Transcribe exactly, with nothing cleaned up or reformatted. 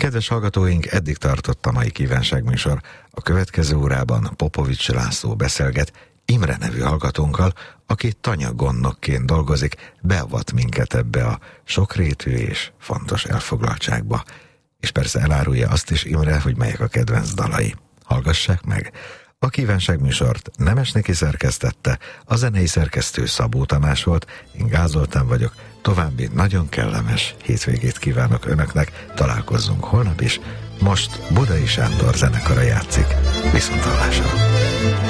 Kedves hallgatóink, eddig tartott a mai kívánságműsor. A következő órában Popovics László beszélget Imre nevű hallgatónkkal, aki tanyagondnokként dolgozik, beavat minket ebbe a sokrétű és fontos elfoglaltságba. És persze elárulja azt is Imre, hogy melyek a kedvenc dalai. Hallgassák meg! A kívánságműsort Nemes Niki szerkesztette, a zenei szerkesztő Szabó Tamás volt, én Gál Zoltán vagyok, további nagyon kellemes hétvégét kívánok önöknek, találkozzunk holnap is, most Budai Sándor zenekara játszik. Viszonthallásra!